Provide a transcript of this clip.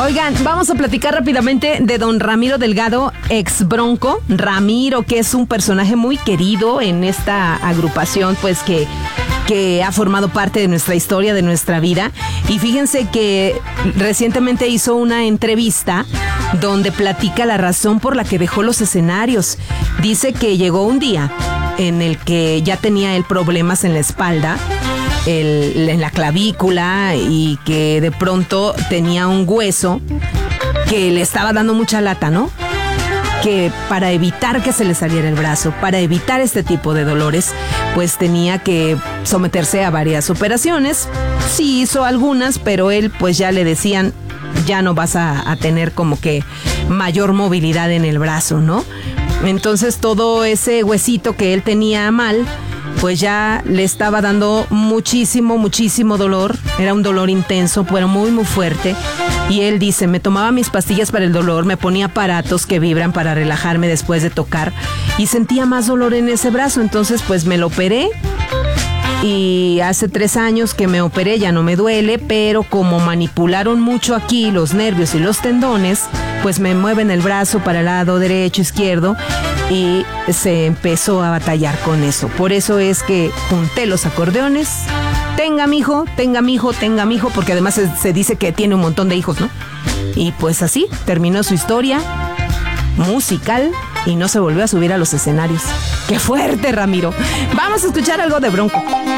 Oigan, vamos a platicar rápidamente de don Ramiro Delgado, ex Bronco. Ramiro, que es un personaje muy querido en esta agrupación, pues que ha formado parte de nuestra historia, de nuestra vida. Y fíjense que recientemente hizo una entrevista donde platica la razón por la que dejó los escenarios. Dice que llegó un día en el que ya tenía él problemas en la espalda, en la clavícula, y que de pronto tenía un hueso que le estaba dando mucha lata, ¿no? Que para evitar que se le saliera el brazo, para evitar este tipo de dolores, pues tenía que someterse a varias operaciones. Sí hizo algunas, pero él pues ya le decían, ya no vas a tener como que mayor movilidad en el brazo, ¿no? Entonces todo ese huesito que él tenía mal, pues ya le estaba dando muchísimo dolor. Era un dolor intenso, pero muy fuerte. Y él dice, me tomaba mis pastillas para el dolor, me ponía aparatos que vibran para relajarme después de tocar, y sentía más dolor en ese brazo. Entonces pues me lo operé, y hace 3 años que me operé, ya no me duele, pero como manipularon mucho aquí los nervios y los tendones, pues me mueven el brazo para el lado derecho, izquierdo, y se empezó a batallar con eso. Por eso es que junté los acordeones. Tenga mi hijo, porque además se dice que tiene un montón de hijos, ¿no? Y pues así terminó su historia musical y no se volvió a subir a los escenarios. ¡Qué fuerte, Ramiro! Vamos a escuchar algo de Bronco.